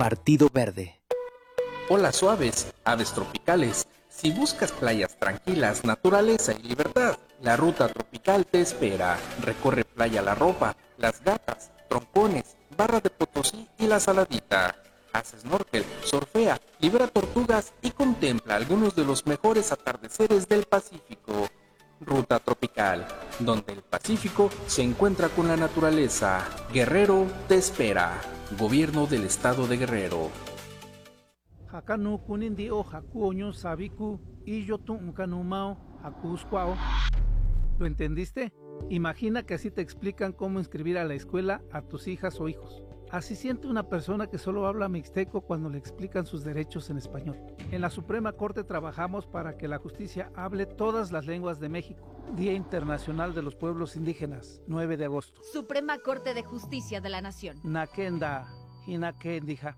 Partido Verde. Hola suaves, aves tropicales. Si buscas playas tranquilas, naturaleza y libertad, la ruta tropical te espera. Recorre Playa La Ropa, Las Gatas, Troncones, Barra de Potosí y La Saladita. Haz snorkel, surfea, libera tortugas y contempla algunos de los mejores atardeceres del Pacífico. Ruta tropical, donde el Pacífico se encuentra con la naturaleza. Guerrero te espera. Gobierno del Estado de Guerrero. Hakanu kunindi o hakuoño sabiku y yo tu unkanumao hakuskwao. ¿Lo entendiste? Imagina que así te explican cómo inscribir a la escuela a tus hijas o hijos. Así siente una persona que solo habla mixteco cuando le explican sus derechos en español. En la Suprema Corte trabajamos para que la justicia hable todas las lenguas de México. Día Internacional de los Pueblos Indígenas, 9 de agosto. Suprema Corte de Justicia de la Nación. Nakenda, Hinakendija.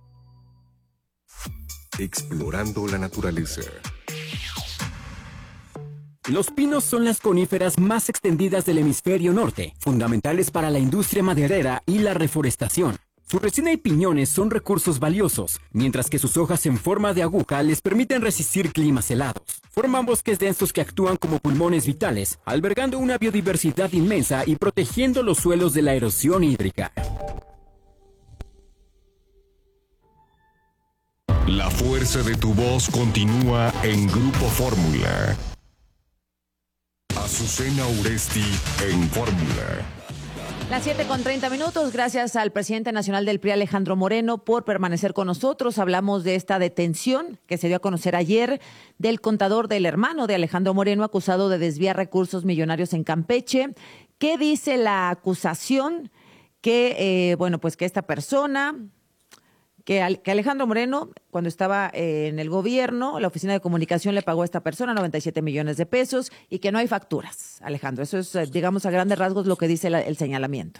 Explorando la naturaleza. Los pinos son las coníferas más extendidas del hemisferio norte, fundamentales para la industria maderera y la reforestación. Su resina y piñones son recursos valiosos, mientras que sus hojas en forma de aguja les permiten resistir climas helados. Forman bosques densos que actúan como pulmones vitales, albergando una biodiversidad inmensa y protegiendo los suelos de la erosión hídrica. La fuerza de tu voz continúa en Grupo Fórmula. Azucena Uresti en Fórmula. Las 7:30, gracias al presidente nacional del PRI, Alejandro Moreno, por permanecer con nosotros. Hablamos de esta detención que se dio a conocer ayer del contador del hermano de Alejandro Moreno, acusado de desviar recursos millonarios en Campeche. ¿Qué dice la acusación? Que, que esta persona... Que Alejandro Moreno, cuando estaba en el gobierno, la oficina de comunicación le pagó a esta persona 97 millones de pesos y que no hay facturas, Alejandro. Eso es, digamos, a grandes rasgos lo que dice el señalamiento.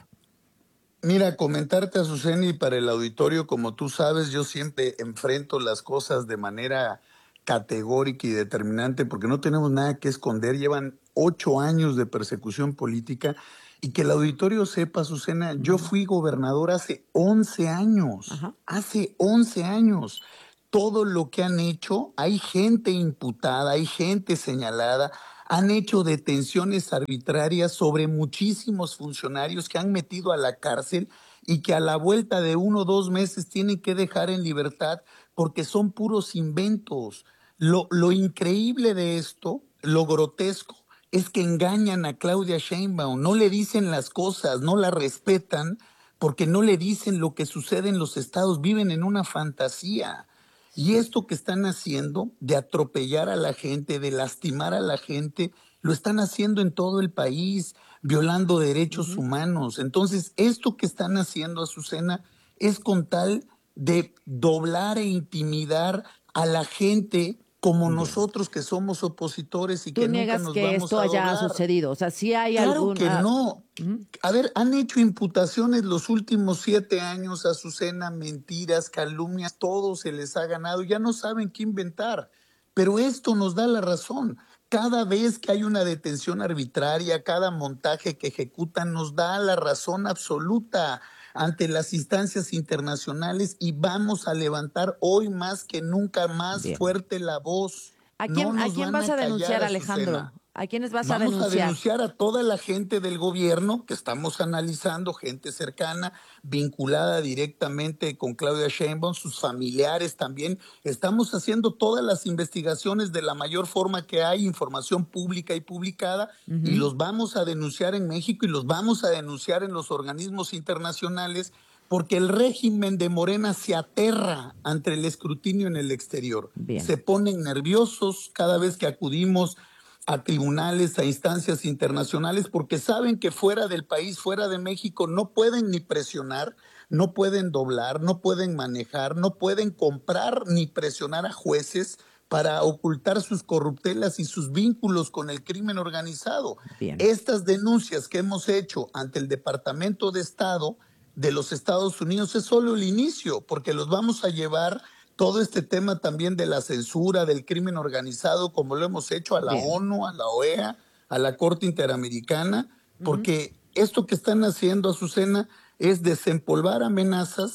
Mira, comentarte, Azucena, y para el auditorio, como tú sabes, yo siempre enfrento las cosas de manera categórica y determinante porque no tenemos nada que esconder. Llevan 8 años de persecución política. Y que el auditorio sepa, Azucena, yo fui gobernador hace 11 años. Ajá. Hace 11 años. Todo lo que han hecho, hay gente imputada, hay gente señalada, han hecho detenciones arbitrarias sobre muchísimos funcionarios que han metido a la cárcel y que a la vuelta de 1 o 2 meses tienen que dejar en libertad porque son puros inventos. Lo increíble de esto, lo grotesco, es que engañan a Claudia Sheinbaum, no le dicen las cosas, no la respetan, porque no le dicen lo que sucede en los estados, viven en una fantasía. Y esto que están haciendo, de atropellar a la gente, de lastimar a la gente, lo están haciendo en todo el país, violando derechos humanos. Entonces, esto que están haciendo, Azucena, es con tal de doblar e intimidar a la gente como nosotros que somos opositores y que nunca nos vamos a doblar. ¿Tú niegas que esto haya sucedido? O sea, ¿sí hay Claro que no. A ver, han hecho imputaciones los últimos 7 años, Azucena, mentiras, calumnias, todo se les ha ganado, ya no saben qué inventar. Pero esto nos da la razón. Cada vez que hay una detención arbitraria, cada montaje que ejecutan nos da la razón absoluta ante las instancias internacionales y vamos a levantar hoy más que nunca más fuerte la voz. ¿A quién vas a denunciar, Alejandro? ¿A quiénes vas a denunciar? Vamos a denunciar a toda la gente del gobierno que estamos analizando, gente cercana, vinculada directamente con Claudia Sheinbaum, sus familiares también. Estamos haciendo todas las investigaciones de la mayor forma que hay, información pública y publicada, y los vamos a denunciar en México y los vamos a denunciar en los organismos internacionales, porque el régimen de Morena se aterra ante el escrutinio en el exterior. Se ponen nerviosos cada vez que acudimos a tribunales, a instancias internacionales, porque saben que fuera del país, fuera de México, no pueden ni presionar, no pueden doblar, no pueden manejar, no pueden comprar ni presionar a jueces para ocultar sus corruptelas y sus vínculos con el crimen organizado. Estas denuncias que hemos hecho ante el Departamento de Estado de los Estados Unidos es solo el inicio, porque los vamos a llevar todo este tema también de la censura, del crimen organizado, como lo hemos hecho a la ONU, a la OEA, a la Corte Interamericana, porque esto que están haciendo, Azucena, es desempolvar amenazas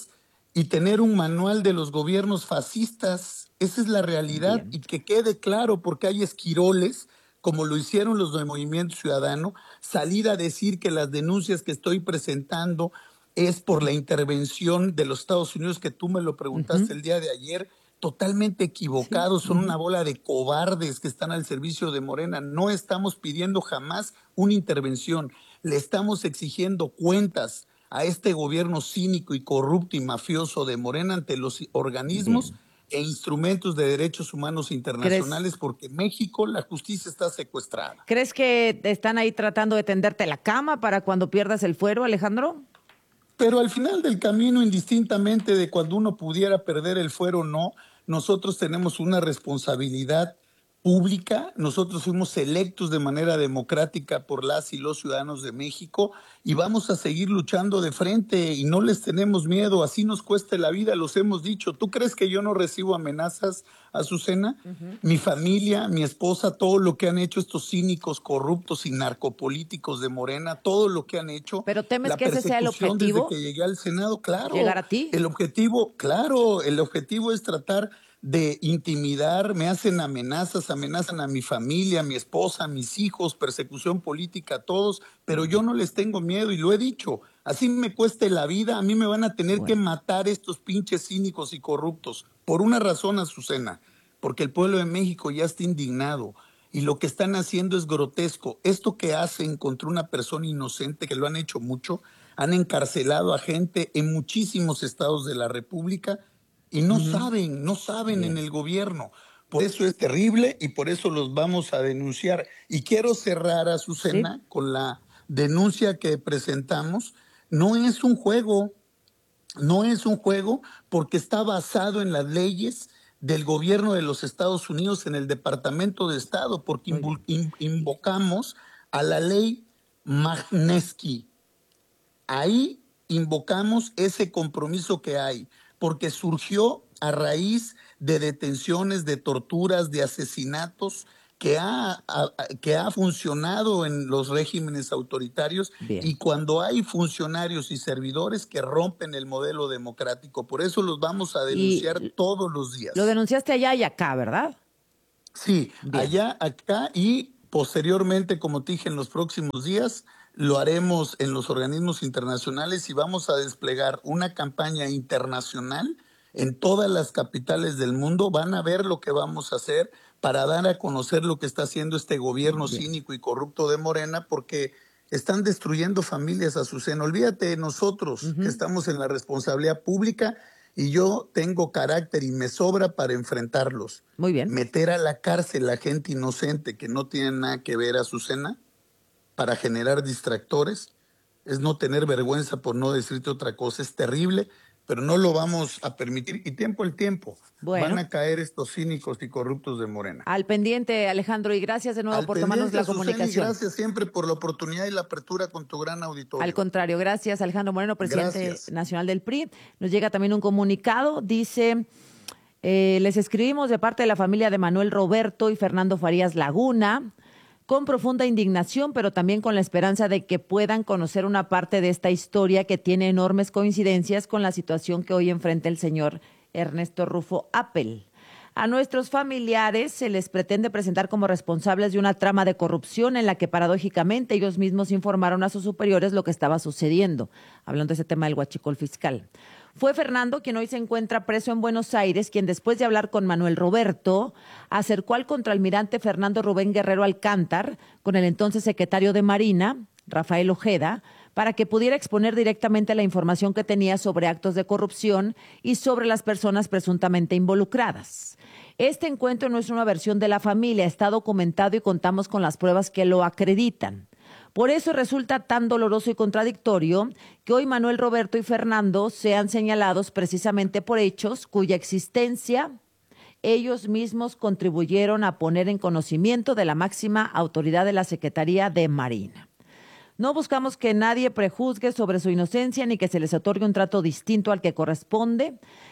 y tener un manual de los gobiernos fascistas. Esa es la realidad. Bien. Y que quede claro, porque hay esquiroles, como lo hicieron los del Movimiento Ciudadano, salir a decir que las denuncias que estoy presentando es por la intervención de los Estados Unidos, que tú me lo preguntaste el día de ayer, totalmente equivocados, son una bola de cobardes que están al servicio de Morena. No estamos pidiendo jamás una intervención, le estamos exigiendo cuentas a este gobierno cínico y corrupto y mafioso de Morena ante los organismos e instrumentos de derechos humanos internacionales, porque México, la justicia está secuestrada. ¿Crees que están ahí tratando de tenderte la cama para cuando pierdas el fuero, Alejandro? Pero al final del camino, indistintamente de cuando uno pudiera perder el fuero o no, nosotros tenemos una responsabilidad pública. Nosotros fuimos electos de manera democrática por las y los ciudadanos de México y vamos a seguir luchando de frente y no les tenemos miedo. Así nos cueste la vida, los hemos dicho. ¿Tú crees que yo no recibo amenazas, Azucena? Mi familia, mi esposa, todo lo que han hecho estos cínicos, corruptos y narcopolíticos de Morena, todo lo que han hecho. ¿Pero temes la que ese sea el persecución objetivo? Desde que llegué al Senado, claro. ¿Llegar a ti? El objetivo, claro, el objetivo es tratar de intimidar, me hacen amenazas, amenazan a mi familia, a mi esposa, a mis hijos, persecución política a todos, pero yo no les tengo miedo y lo he dicho. Así me cueste la vida, a mí me van a tener que matar estos pinches cínicos y corruptos. Por una razón, Azucena, porque el pueblo de México ya está indignado y lo que están haciendo es grotesco. Esto que hacen contra una persona inocente, que lo han hecho mucho, han encarcelado a gente en muchísimos estados de la República y no saben en el gobierno. Por eso es terrible y por eso los vamos a denunciar. Y quiero cerrar, Azucena, con la denuncia que presentamos. No es un juego, porque está basado en las leyes del gobierno de los Estados Unidos, en el Departamento de Estado, porque invocamos a la ley Magnitsky. Ahí invocamos ese compromiso que hay, porque surgió a raíz de detenciones, de torturas, de asesinatos que ha funcionado en los regímenes autoritarios. Bien. Y cuando hay funcionarios y servidores que rompen el modelo democrático. Por eso los vamos a denunciar todos los días. Lo denunciaste allá y acá, ¿verdad? Sí, Bien. allá, acá y posteriormente, como te dije, en los próximos días lo haremos en los organismos internacionales y vamos a desplegar una campaña internacional en todas las capitales del mundo. Van a ver lo que vamos a hacer para dar a conocer lo que está haciendo este gobierno cínico y corrupto de Morena, porque están destruyendo familias, Azucena. Olvídate de nosotros que estamos en la responsabilidad pública y yo tengo carácter y me sobra para enfrentarlos. Muy bien. Meter a la cárcel a gente inocente que no tiene nada que ver, Azucena, para generar distractores, es no tener vergüenza, por no decirte otra cosa. Es terrible, pero no lo vamos a permitir. Y tiempo al tiempo van a caer estos cínicos y corruptos de Morena. Al pendiente, Alejandro, y gracias de nuevo por tomarnos la comunicación. Gracias siempre por la oportunidad y la apertura con tu gran auditorio. Al contrario, gracias, Alejandro Moreno, presidente nacional del PRI. Nos llega también un comunicado, dice... les escribimos de parte de la familia de Manuel Roberto y Fernando Farías Laguna, con profunda indignación, pero también con la esperanza de que puedan conocer una parte de esta historia que tiene enormes coincidencias con la situación que hoy enfrenta el señor Ernesto Rufo Appel. A nuestros familiares se les pretende presentar como responsables de una trama de corrupción en la que paradójicamente ellos mismos informaron a sus superiores lo que estaba sucediendo, hablando de ese tema del huachicol fiscal. Fue Fernando, quien hoy se encuentra preso en Buenos Aires, quien después de hablar con Manuel Roberto, acercó al contraalmirante Fernando Rubén Guerrero Alcántar con el entonces secretario de Marina, Rafael Ojeda, para que pudiera exponer directamente la información que tenía sobre actos de corrupción y sobre las personas presuntamente involucradas. Este encuentro no es una versión de la familia, está documentado y contamos con las pruebas que lo acreditan. Por eso resulta tan doloroso y contradictorio que hoy Manuel Roberto y Fernando sean señalados precisamente por hechos cuya existencia ellos mismos contribuyeron a poner en conocimiento de la máxima autoridad de la Secretaría de Marina. No buscamos que nadie prejuzgue sobre su inocencia ni que se les otorgue un trato distinto al que corresponde,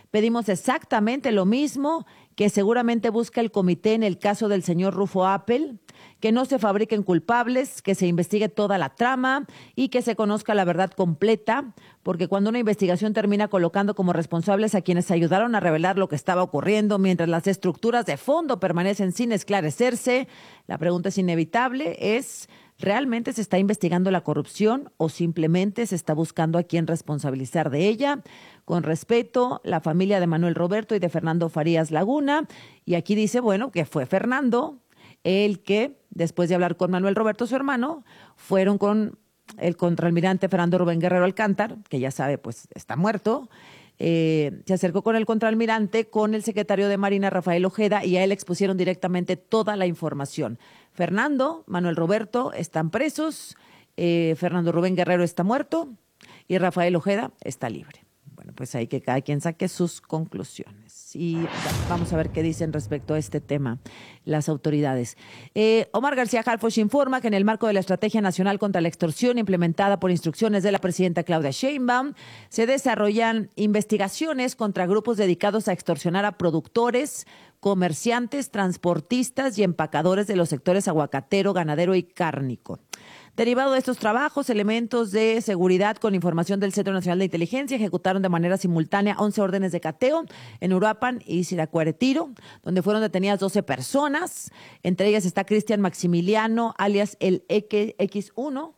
Pedimos exactamente lo mismo que seguramente busca el comité en el caso del señor Rufo Appel, que no se fabriquen culpables, que se investigue toda la trama y que se conozca la verdad completa, porque cuando una investigación termina colocando como responsables a quienes ayudaron a revelar lo que estaba ocurriendo, mientras las estructuras de fondo permanecen sin esclarecerse, la pregunta es inevitable, es: ¿realmente se está investigando la corrupción o simplemente se está buscando a quién responsabilizar de ella? Con respeto, la familia de Manuel Roberto y de Fernando Farías Laguna. Y aquí dice, bueno, que fue Fernando el que, después de hablar con Manuel Roberto, su hermano, fueron con el contraalmirante Fernando Rubén Guerrero Alcántar, que ya sabe, pues está muerto. Se acercó con el contraalmirante, con el secretario de Marina, Rafael Ojeda, y a él expusieron directamente toda la información. Fernando, Manuel Roberto están presos, Fernando Rubén Guerrero está muerto y Rafael Ojeda está libre. Bueno, pues hay que cada quien saque sus conclusiones. Y vamos a ver qué dicen respecto a este tema las autoridades. Omar García Harfuch informa que en el marco de la Estrategia Nacional contra la Extorsión implementada por instrucciones de la presidenta Claudia Sheinbaum, se desarrollan investigaciones contra grupos dedicados a extorsionar a productores, comerciantes, transportistas y empacadores de los sectores aguacatero, ganadero y cárnico. Derivado de estos trabajos, elementos de seguridad con información del Centro Nacional de Inteligencia ejecutaron de manera simultánea 11 órdenes de cateo en Uruapan y Siracuaretiro, donde fueron detenidas 12 personas. Entre ellas está Cristian Maximiliano, alias el X1,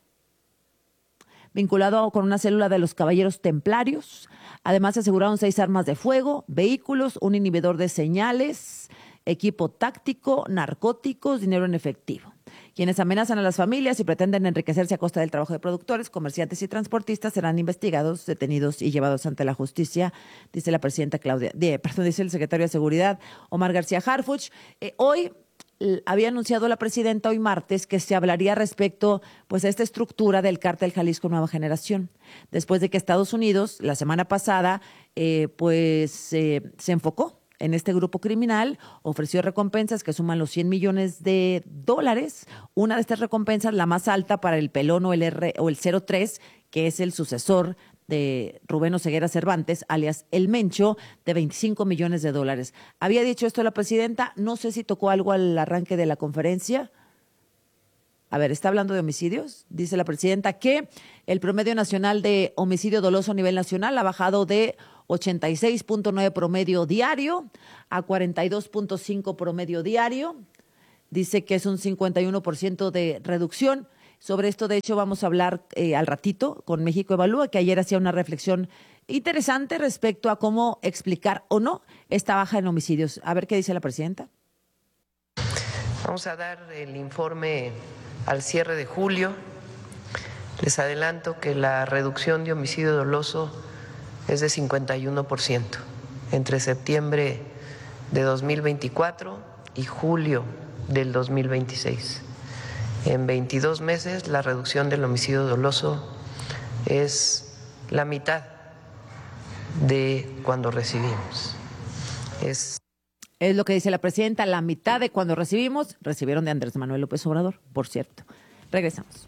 vinculado con una célula de los Caballeros Templarios. Además, se aseguraron 6 armas de fuego, vehículos, un inhibidor de señales, equipo táctico, narcóticos, dinero en efectivo. Quienes amenazan a las familias y pretenden enriquecerse a costa del trabajo de productores, comerciantes y transportistas serán investigados, detenidos y llevados ante la justicia, dice la presidenta dice el secretario de Seguridad, Omar García Harfuch. Hoy había anunciado la presidenta, hoy martes, que se hablaría respecto pues a esta estructura del cártel Jalisco Nueva Generación, después de que Estados Unidos la semana pasada se enfocó en este grupo criminal, ofreció recompensas que suman los $100 millones. Una de estas recompensas, la más alta para el Pelón o el 03, que es el sucesor de Rubén Oseguera Cervantes, alias El Mencho, de $25 millones. Había dicho esto la presidenta, no sé si tocó algo al arranque de la conferencia. A ver, está hablando de homicidios. Dice la presidenta que el promedio nacional de homicidio doloso a nivel nacional ha bajado de 86.9 promedio diario a 42.5 promedio diario. Dice que es un 51% de reducción. Sobre esto, de hecho, vamos a hablar al ratito con México Evalúa, que ayer hacía una reflexión interesante respecto a cómo explicar o no esta baja en homicidios. A ver qué dice la presidenta. Vamos a dar el informe al cierre de julio. Les adelanto que la reducción de homicidio doloso es de 51% entre septiembre de 2024 y julio del 2026. En 22 meses la reducción del homicidio doloso es la mitad de cuando recibimos. Es lo que dice la presidenta, la mitad de cuando recibieron de Andrés Manuel López Obrador, por cierto. Regresamos.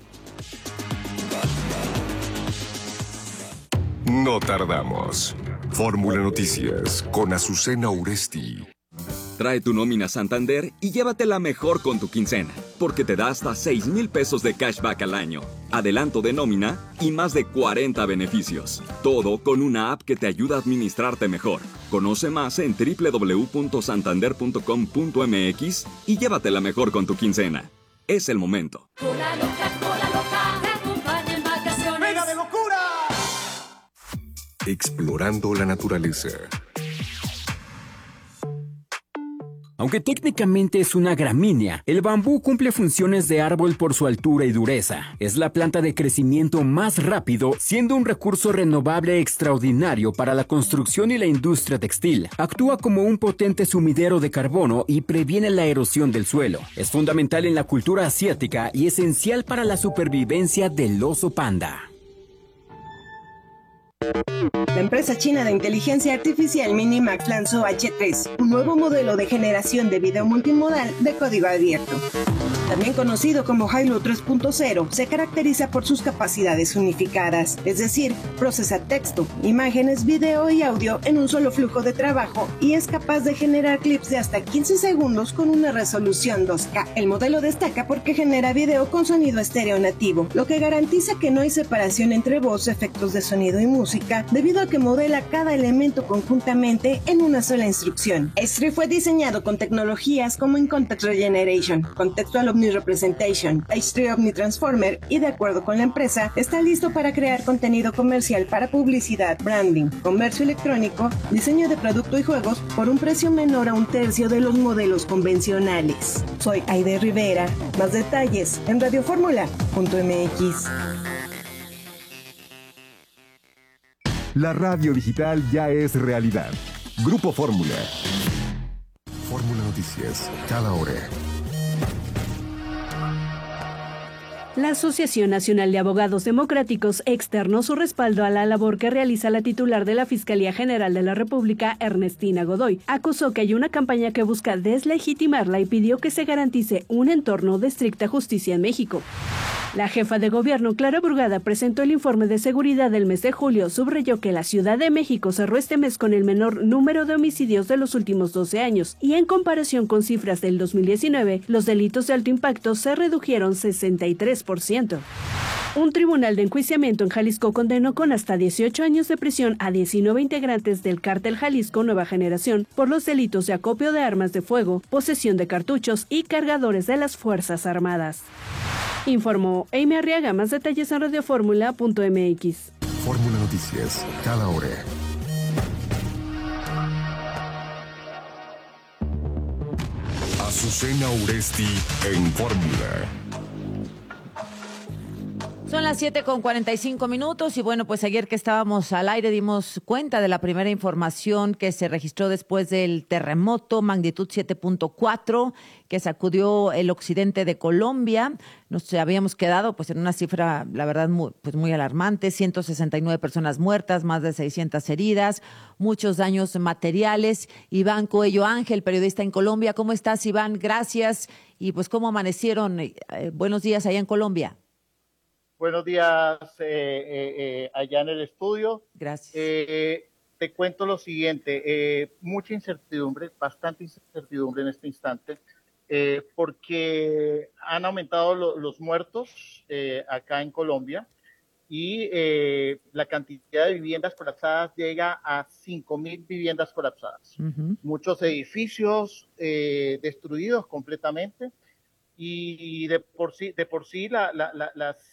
No tardamos. Fórmula Noticias con Azucena Uresti. Trae tu nómina Santander y llévatela mejor con tu quincena, porque te da hasta 6,000 pesos de cashback al año, adelanto de nómina y más de 40 beneficios. Todo con una app que te ayuda a administrarte mejor. Conoce más en www.santander.com.mx y llévatela mejor con tu quincena. Es el momento. Cola loca, te acompaña en vacaciones. ¡Venga de locura! Explorando la naturaleza. Aunque técnicamente es una gramínea, el bambú cumple funciones de árbol por su altura y dureza. Es la planta de crecimiento más rápido, siendo un recurso renovable extraordinario para la construcción y la industria textil. Actúa como un potente sumidero de carbono y previene la erosión del suelo. Es fundamental en la cultura asiática y esencial para la supervivencia del oso panda. La empresa china de inteligencia artificial Minimax lanzó H3, un nuevo modelo de generación de video multimodal de código abierto. También conocido como Hailu 3.0, se caracteriza por sus capacidades unificadas, es decir, procesa texto, imágenes, video y audio en un solo flujo de trabajo y es capaz de generar clips de hasta 15 segundos con una resolución 2K. El modelo destaca porque genera video con sonido estéreo nativo, lo que garantiza que no hay separación entre voz, efectos de sonido y música, debido a que modela cada elemento conjuntamente en una sola instrucción. H3 fue diseñado con tecnologías como In-Context Regeneration, Contextual Omni-Representation, H3 Omni-Transformer y, de acuerdo con la empresa, está listo para crear contenido comercial para publicidad, branding, comercio electrónico, diseño de producto y juegos por un precio menor a un tercio de los modelos convencionales. Soy Aide Rivera. Más detalles en radioformula.mx. La radio digital ya es realidad. Grupo Fórmula. Fórmula Noticias, cada hora. La Asociación Nacional de Abogados Democráticos externó su respaldo a la labor que realiza la titular de la Fiscalía General de la República, Ernestina Godoy. Acusó que hay una campaña que busca deslegitimarla y pidió que se garantice un entorno de estricta justicia en México. La jefa de gobierno, Clara Brugada, presentó el informe de seguridad del mes de julio. Subrayó que la Ciudad de México cerró este mes con el menor número de homicidios de los últimos 12 años y en comparación con cifras del 2019, los delitos de alto impacto se redujeron 63%. Un tribunal de enjuiciamiento en Jalisco condenó con hasta 18 años de prisión a 19 integrantes del cártel Jalisco Nueva Generación por los delitos de acopio de armas de fuego, posesión de cartuchos y cargadores de las Fuerzas Armadas. Informó Amy Arriaga. Más detalles en radioformula.mx. Fórmula Noticias, cada hora. Azucena Uresti en Fórmula. Son las 7:45 y bueno, pues ayer que estábamos al aire dimos cuenta de la primera información que se registró después del terremoto magnitud 7.4 que sacudió el occidente de Colombia. Nos habíamos quedado pues en una cifra, la verdad, muy alarmante, 169 personas muertas, más de 600 heridas, muchos daños materiales. Iván Coello Ángel, periodista en Colombia. ¿Cómo estás, Iván? Gracias. Y pues, ¿cómo amanecieron? Buenos días allá en Colombia. Buenos días allá en el estudio. Gracias. Te cuento lo siguiente, mucha incertidumbre, bastante incertidumbre en este instante, porque han aumentado los muertos acá en Colombia y la cantidad de viviendas colapsadas llega a 5.000 viviendas colapsadas. Uh-huh. Muchos edificios destruidos completamente. Y de por sí las